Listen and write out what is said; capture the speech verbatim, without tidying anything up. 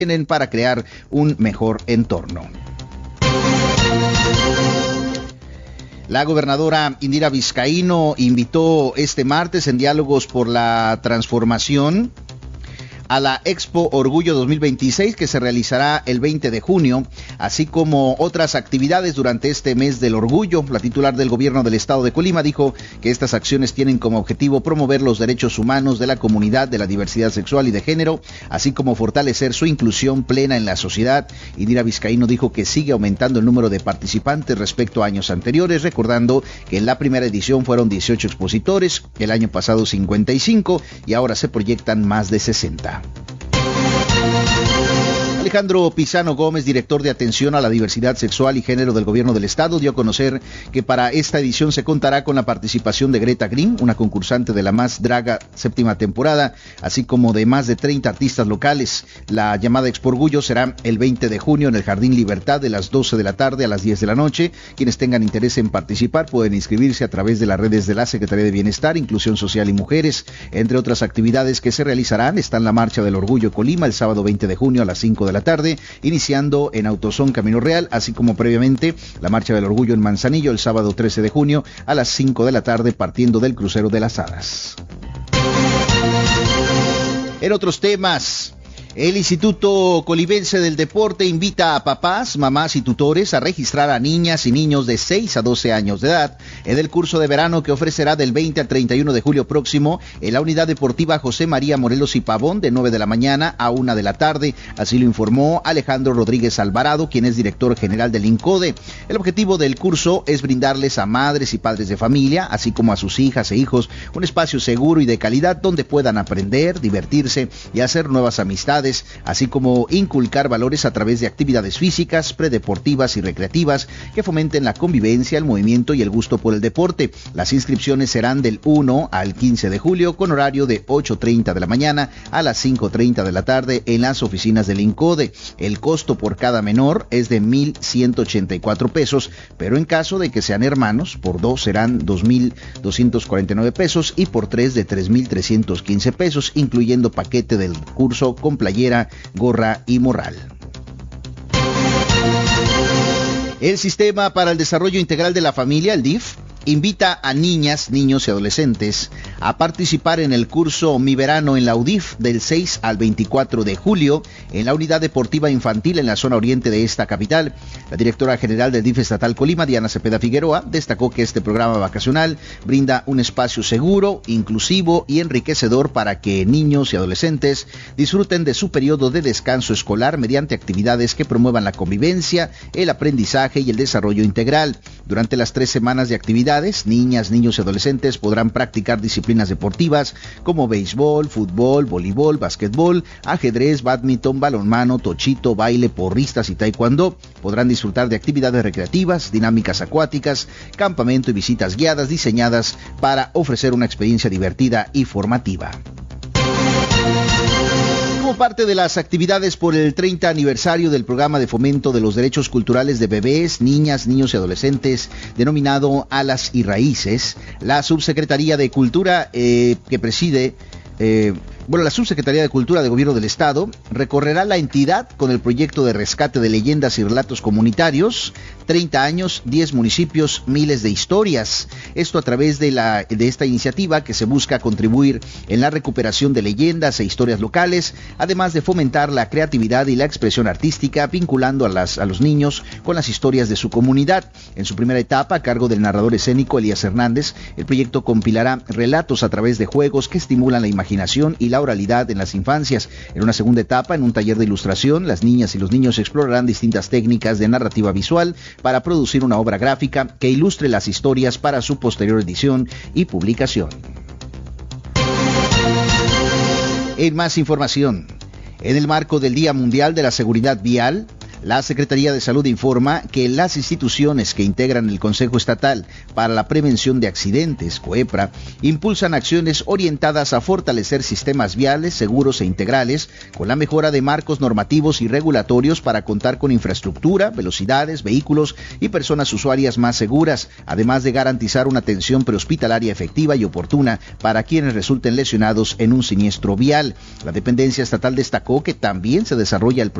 tienen para crear un mejor entorno. La gobernadora Indira Vizcaíno invitó este martes en Diálogos por la Transformación a la Expo Orgullo dos mil veintiséis, que se realizará el veinte de junio, así como otras actividades durante este mes del orgullo. La titular del gobierno del estado de Colima dijo que estas acciones tienen como objetivo promover los derechos humanos de la comunidad de la diversidad sexual y de género, así como fortalecer su inclusión plena en la sociedad. Indira Vizcaíno dijo que sigue aumentando el número de participantes respecto a años anteriores, recordando que en la primera edición fueron dieciocho expositores, el año pasado cincuenta y cinco y ahora se proyectan más de sesenta. Alejandro Pizano Gómez, director de Atención a la Diversidad Sexual y Género del Gobierno del Estado, dio a conocer que para esta edición se contará con la participación de Greta Green, una concursante de la Más Draga séptima temporada, así como de más de treinta artistas locales. La llamada Expo Orgullo será el veinte de junio en el Jardín Libertad de las doce de la tarde a las diez de la noche. Quienes tengan interés en participar pueden inscribirse a través de las redes de la Secretaría de Bienestar, Inclusión Social y Mujeres. Entre otras actividades que se realizarán están la Marcha del Orgullo Colima el sábado veinte de junio a las cinco de la tarde, iniciando en Autosón Camino Real, así como previamente la Marcha del Orgullo en Manzanillo el sábado trece de junio a las cinco de la tarde, partiendo del Crucero de las Hadas. En otros temas, el Instituto Colimense del Deporte invita a papás, mamás y tutores a registrar a niñas y niños de seis a doce años de edad en el curso de verano que ofrecerá del veinte al treinta y uno de julio próximo en la Unidad Deportiva José María Morelos y Pavón de nueve de la mañana a una de la tarde. Así lo informó Alejandro Rodríguez Alvarado, quien es director general del INCODE. El objetivo del curso es brindarles a madres y padres de familia, así como a sus hijas e hijos, un espacio seguro y de calidad donde puedan aprender, divertirse y hacer nuevas amistades, así como inculcar valores a través de actividades físicas, predeportivas y recreativas que fomenten la convivencia, el movimiento y el gusto por el deporte. Las inscripciones serán del uno al quince de julio con horario de ocho treinta de la mañana a las cinco treinta de la tarde en las oficinas del INCODE. El costo por cada menor es de mil ciento ochenta y cuatro pesos, pero en caso de que sean hermanos, por dos serán dos mil doscientos cuarenta y nueve pesos y por tres de tres mil trescientos quince pesos, incluyendo paquete del curso con playera, gorra y morral. El Sistema para el Desarrollo Integral de la Familia, el D I F, invita a niñas, niños y adolescentes a participar en el curso Mi Verano en la U D I F del seis al veinticuatro de julio en la Unidad Deportiva Infantil en la zona oriente de esta capital. La directora general del D I F Estatal Colima, Diana Cepeda Figueroa, destacó que este programa vacacional brinda un espacio seguro, inclusivo y enriquecedor para que niños y adolescentes disfruten de su periodo de descanso escolar mediante actividades que promuevan la convivencia, el aprendizaje y el desarrollo integral. Durante las tres semanas de actividad, niñas, niños y adolescentes podrán practicar disciplinas deportivas como béisbol, fútbol, voleibol, básquetbol, ajedrez, bádminton, balonmano, tochito, baile, porristas y taekwondo. Podrán disfrutar de actividades recreativas, dinámicas acuáticas, campamento y visitas guiadas diseñadas para ofrecer una experiencia divertida y formativa. Como parte de las actividades por el treinta aniversario del programa de fomento de los derechos culturales de bebés, niñas, niños y adolescentes, denominado Alas y Raíces, la Subsecretaría de Cultura eh, que preside eh, Bueno, la Subsecretaría de Cultura del Gobierno del Estado recorrerá la entidad con el proyecto de rescate de leyendas y relatos comunitarios, treinta años, diez municipios, miles de historias. Esto a través de, la, de esta iniciativa que se busca contribuir en la recuperación de leyendas e historias locales, además de fomentar la creatividad y la expresión artística, vinculando a, las, a los niños con las historias de su comunidad. En su primera etapa, a cargo del narrador escénico Elías Hernández, el proyecto compilará relatos a través de juegos que estimulan la imaginación y la oralidad en las infancias. En una segunda etapa, en un taller de ilustración, las niñas y los niños explorarán distintas técnicas de narrativa visual para producir una obra gráfica que ilustre las historias para su posterior edición y publicación. En más información, en el marco del Día Mundial de la Seguridad Vial, La Secretaría de Salud informa que las instituciones que integran el Consejo Estatal para la Prevención de Accidentes, COEPRA, impulsan acciones orientadas a fortalecer sistemas viales seguros e integrales con la mejora de marcos normativos y regulatorios para contar con infraestructura, velocidades, vehículos y personas usuarias más seguras, además de garantizar una atención prehospitalaria efectiva y oportuna para quienes resulten lesionados en un siniestro vial. La dependencia estatal destacó que también se desarrolla el proyecto